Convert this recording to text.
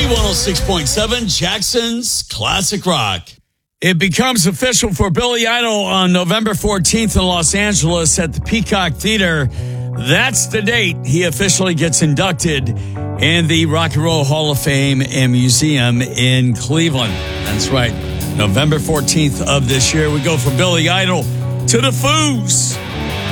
106.7 Jackson's Classic Rock. It becomes official for Billy Idol on November 14th in Los Angeles at the Peacock Theater. That's the date he officially gets inducted in the Rock and Roll Hall of Fame and Museum in Cleveland. That's right. November 14th of this year, we go from Billy Idol to the Foos.